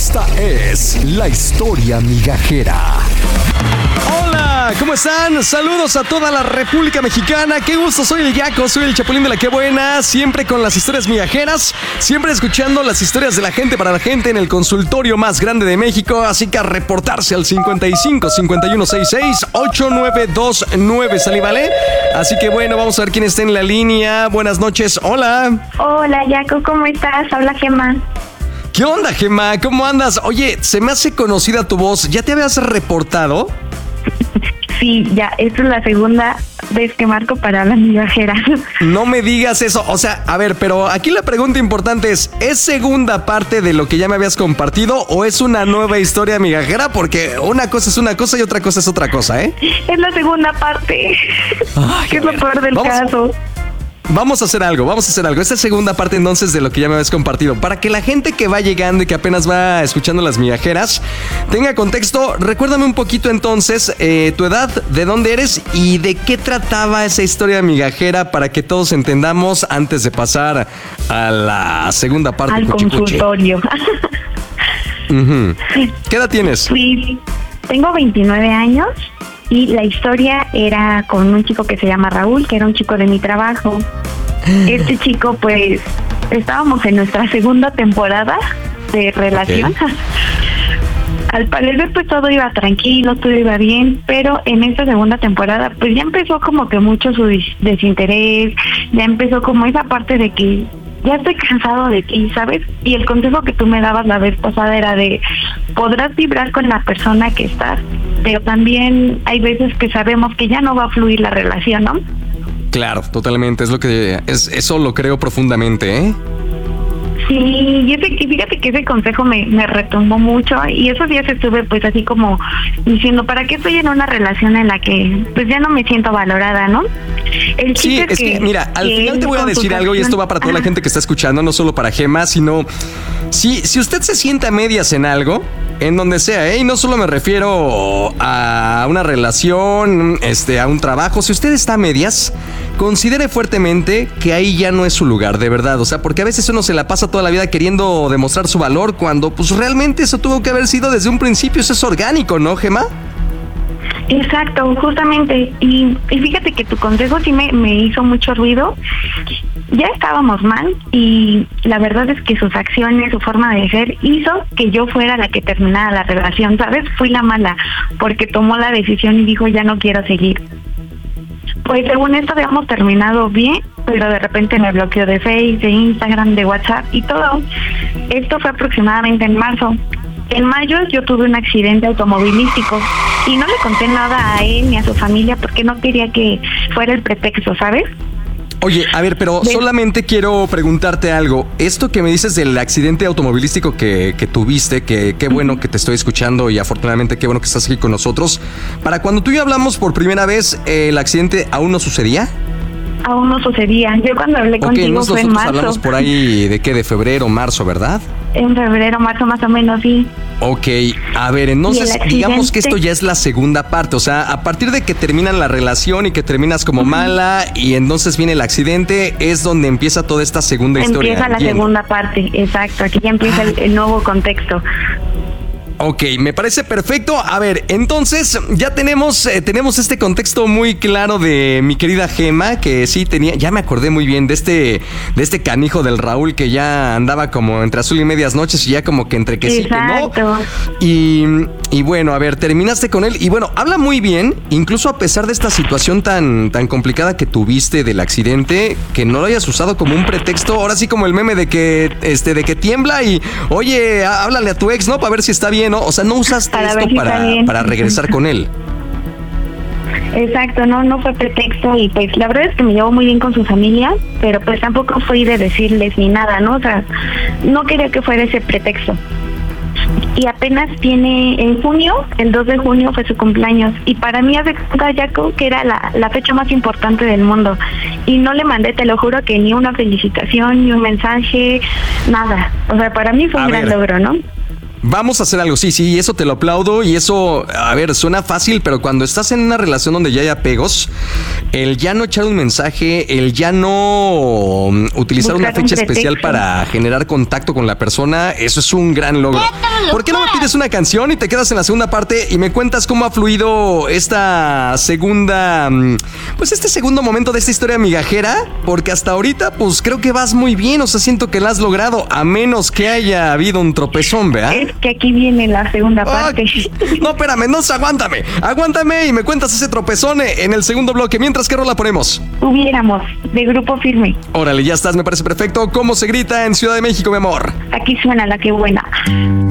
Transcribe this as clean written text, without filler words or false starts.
Esta es la historia migajera. Hola, ¿cómo están? Saludos a toda la República Mexicana. Qué gusto, soy el Yaco, soy el Chapulín de la Qué Buena. Siempre con las historias migajeras, siempre escuchando las historias de la gente para la gente en el consultorio más grande de México. Así que a reportarse al 55 51 66 8929, ¿sale, vale? Así que bueno, vamos a ver quién está en la línea. Buenas noches, hola. Hola, Yaco, ¿cómo estás? Habla Gemma. ¿Qué onda, Gemma? ¿Cómo andas? Oye, se me hace conocida tu voz. ¿Ya te habías reportado? Sí, ya, esta es la segunda vez que marco para la migajera. No me digas eso. O sea, a ver, pero aquí la pregunta importante ¿es segunda parte de lo que ya me habías compartido o es una nueva historia migajera? Porque una cosa es una cosa y otra cosa es otra cosa, ¿eh? Es la segunda parte. Ay, que es lo peor del caso. Vamos a hacer algo. Esta es segunda parte entonces de lo que ya me habías compartido. Para que la gente que va llegando y que apenas va escuchando las migajeras tenga contexto, recuérdame un poquito entonces tu edad, de dónde eres y de qué trataba esa historia migajera para que todos entendamos antes de pasar a la segunda parte. Al consultorio. Uh-huh. ¿Qué edad tienes? Sí, tengo 29 años. Y la historia era con un chico que se llama Raúl, que era un chico de mi trabajo. Este chico, pues, estábamos en nuestra segunda temporada de relación. Okay. Al parecer, pues, todo iba tranquilo, todo iba bien, pero en esta segunda temporada, pues, ya empezó como que mucho su desinterés, ya empezó como esa parte de que ya estoy cansado de ti, ¿sabes? Y el consejo que tú me dabas la vez pasada era de, podrás vibrar con la persona que estás, pero también hay veces que sabemos que ya no va a fluir la relación, ¿no? Claro, totalmente, eso lo creo profundamente, ¿eh? Sí, y fíjate que ese consejo me retumbó mucho y esos días estuve pues así como diciendo, ¿para qué estoy en una relación en la que pues ya no me siento valorada, ¿no? Sí, es que mira, al final te voy a decir algo y esto va para toda la gente que está escuchando, no solo para Gemma, sino si usted se siente a medias en algo, en donde sea, y no solo me refiero a una relación, a un trabajo, si usted está a medias, considere fuertemente que ahí ya no es su lugar, de verdad, o sea, porque a veces uno se la pasa toda la vida queriendo demostrar su valor cuando pues realmente eso tuvo que haber sido desde un principio, eso es orgánico, ¿no, Gemma? Exacto, justamente, y fíjate que tu consejo sí me hizo mucho ruido. Ya estábamos mal y la verdad es que sus acciones, su forma de ser hizo que yo fuera la que terminara la relación, ¿sabes? Fui la mala porque tomó la decisión y dijo ya no quiero seguir. Pues según esto habíamos terminado bien, pero de repente me bloqueó de Facebook, de Instagram, de WhatsApp y todo. Esto fue aproximadamente en marzo. En mayo yo tuve un accidente automovilístico y no le conté nada a él ni a su familia porque no quería que fuera el pretexto, ¿sabes? Oye, a ver, pero solamente quiero preguntarte algo. Esto que me dices del accidente automovilístico que tuviste, que qué bueno que te estoy escuchando y afortunadamente qué bueno que estás aquí con nosotros. Para cuando tú y yo hablamos por primera vez, ¿el accidente aún no sucedía? Aún no sucedía. Yo cuando hablé contigo fue en marzo. Hablamos por ahí de de febrero, marzo, ¿verdad? En febrero, marzo más o menos, sí. Ok, a ver, entonces digamos que esto ya es la segunda parte, o sea, a partir de que terminan la relación y que terminas como mala y entonces viene el accidente, es donde empieza toda esta segunda historia. Empieza la segunda parte, exacto, aquí ya empieza el nuevo contexto. Ok, me parece perfecto. A ver, entonces ya tenemos este contexto muy claro de mi querida Gemma, que sí tenía, ya me acordé muy bien de este canijo del Raúl que ya andaba como entre azul y medias noches y ya como que entre que sí, que no. Y bueno, a ver, terminaste con él y bueno, habla muy bien, incluso a pesar de esta situación tan complicada que tuviste del accidente, que no lo hayas usado como un pretexto, ahora sí como el meme de que tiembla y oye, háblale a tu ex, ¿no? Para ver si está bien. ¿No? O sea, no usaste esto para regresar con él. Exacto, no fue pretexto y pues la verdad es que me llevo muy bien con su familia, pero pues tampoco fui de decirles ni nada, ¿no? O sea, no quería que fuera ese pretexto. Y apenas tiene en junio, el 2 de junio fue su cumpleaños y para mí hace cuenta, Yaco, que era la fecha más importante del mundo y no le mandé, te lo juro, que ni una felicitación, ni un mensaje, nada. O sea, para mí fue un gran logro, ¿no? Vamos a hacer algo, sí, eso te lo aplaudo y eso, a ver, suena fácil, pero cuando estás en una relación donde ya hay apegos, el ya no echar un mensaje, el ya no utilizar una fecha especial para generar contacto con la persona, eso es un gran logro. ¿Por qué no me pides una canción y te quedas en la segunda parte y me cuentas cómo ha fluido esta segunda, pues este segundo momento de esta historia migajera? Porque hasta ahorita, pues creo que vas muy bien, o sea, siento que la has logrado, a menos que haya habido un tropezón, ¿verdad? Es que aquí viene la segunda parte. No, espérame, no, aguántame y me cuentas ese tropezón en el segundo bloque. Mientras, ¿qué rola ponemos? Hubiéramos, de Grupo Firme. Órale, ya estás, me parece perfecto. ¿Cómo se grita en Ciudad de México, mi amor? Aquí suena La Que Buena.